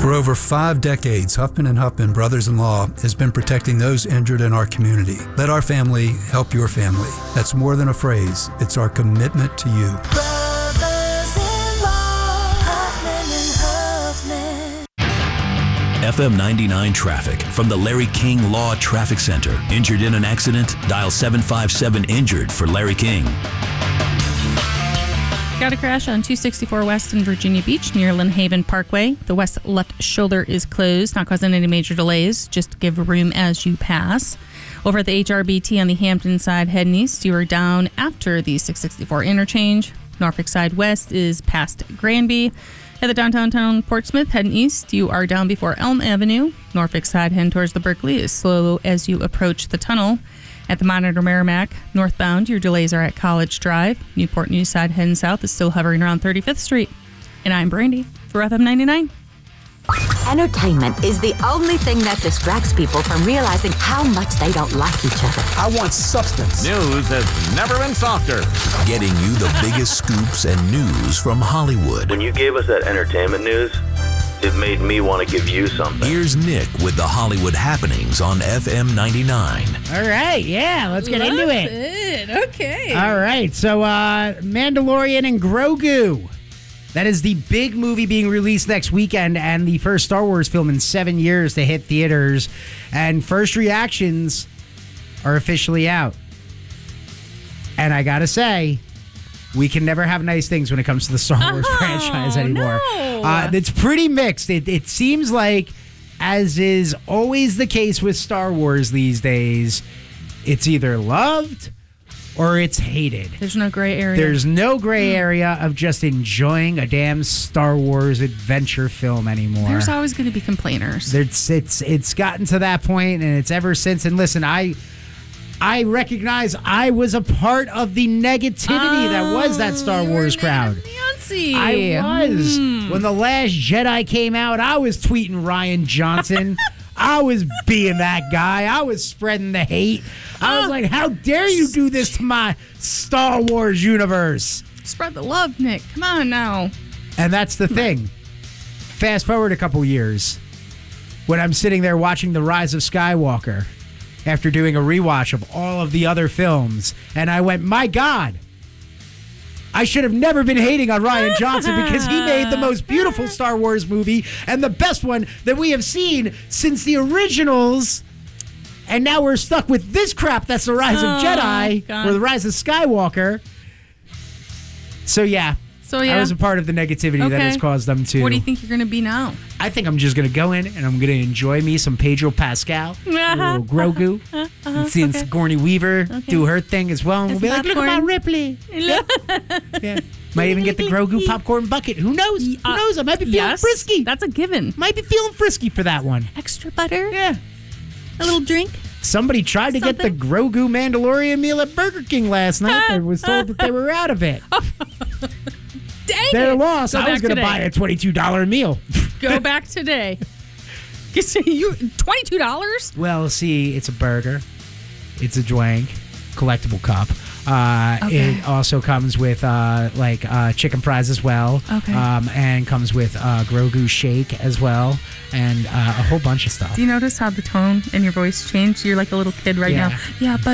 For over 5 decades, Huffman & Huffman Brothers-in-Law has been protecting those injured in our community. Let our family help your family. That's more than a phrase. It's our commitment to you. FM 99 traffic from the Larry King Law Traffic Center. Injured in an accident? Dial 757-INJURED for Larry King. Got a crash on 264 West in Virginia Beach near Lynn Haven Parkway. The west left shoulder is closed, not causing any major delays. Just give room as you pass. Over at the HRBT on the Hampton side heading east, you are down after the 664 interchange. Norfolk side west is past Granby. At the downtown Portsmouth heading east, you are down before Elm Avenue. Norfolk side heading towards the Berkeley is slow as you approach the tunnel. At the Monitor Merrimack, northbound, your delays are at College Drive. Newport News side heading south is still hovering around 35th Street. And I'm Brandy for FM 99. Entertainment is the only thing that distracts people from realizing how much they don't like each other. I want substance. News has never been softer. Getting you the biggest scoops and news from Hollywood. When you gave us that entertainment news, it made me want to give you something. Here's Nick with the Hollywood happenings on FM 99. All right, yeah, let's get into it. Okay. All right, so Mandalorian and Grogu. That is the big movie being released next weekend and the first Star Wars film in 7 years to hit theaters. And first reactions are officially out. And I gotta say, we can never have nice things when it comes to the Star Wars franchise anymore. No. It's pretty mixed. It seems like, as is always the case with Star Wars these days, it's either loved or it's hated. There's no gray area. There's no gray area of just enjoying a damn Star Wars adventure film anymore. There's always going to be complainers. It's gotten to that point, and it's ever since. And listen, I recognize I was a part of the negativity that was that Star Wars crowd. Nancy. I was. When The Last Jedi came out, I was tweeting Rian Johnson. I was being that guy. I was spreading the hate. I was like, how dare you do this to my Star Wars universe? Spread the love, Nick. Come on now. And that's the thing. Fast forward a couple years, when I'm sitting there watching The Rise of Skywalker after doing a rewatch of all of the other films, and I went, my God, I should have never been hating on Rian Johnson because he made the most beautiful Star Wars movie and the best one that we have seen since the originals. And now we're stuck with this crap that's The Rise of Jedi or The Rise of Skywalker. So yeah, I was a part of the negativity that has caused them to. What do you think you're going to be now? I think I'm just going to go in and I'm going to enjoy me some Pedro Pascal, little Grogu, and seeing Sigourney Weaver do her thing as well. And we'll be like, look at my Ripley. Yeah. Might even get the Grogu popcorn bucket. Who knows? Who knows? I might be feeling frisky. That's a given. Might be feeling frisky for that one. Extra butter? Yeah. A little drink? Somebody tried to get the Grogu Mandalorian meal at Burger King last night. I was told that they were out of it. Dang Their it. loss. I was going to buy a $22 meal. Go back today. You $22? Well, see, it's a burger. It's a dwank, collectible cup. It also comes with chicken fries as well. Okay. And comes with Grogu shake as well, and a whole bunch of stuff. Do you notice how the tone in your voice changed? You're like a little kid right now. Yeah, but